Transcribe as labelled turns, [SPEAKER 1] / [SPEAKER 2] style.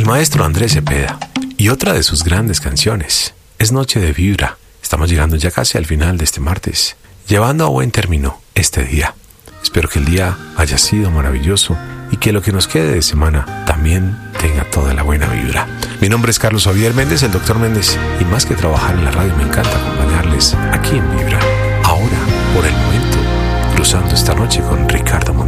[SPEAKER 1] maestro Andrés Cepeda. Y otra de sus grandes canciones es Noche de Vibra. Estamos llegando ya casi al final de este martes, llevando a buen término este día. Espero que el día haya sido maravilloso y que lo que nos quede de semana también tenga toda la buena vibra. Mi nombre es Carlos Javier Méndez, el Dr. Méndez, y más que trabajar en la radio me encanta acompañarles aquí en Vibra. Ahora, por el momento, cruzando esta noche con Ricardo Montaner.